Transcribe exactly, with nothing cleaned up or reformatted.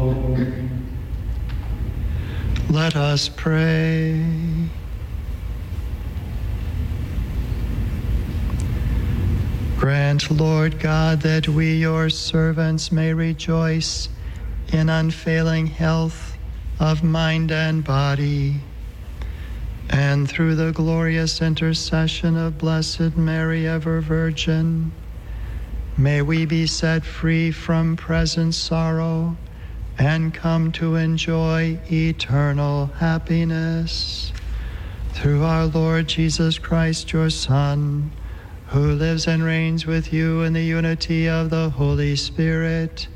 Let us pray. Grant, Lord God, that we, your servants, may rejoice in unfailing health of mind and body, and through the glorious intercession of Blessed Mary, ever Virgin, may we be set free from present sorrow and come to enjoy eternal happiness. Through our Lord Jesus Christ, your Son, who lives and reigns with you in the unity of the Holy Spirit,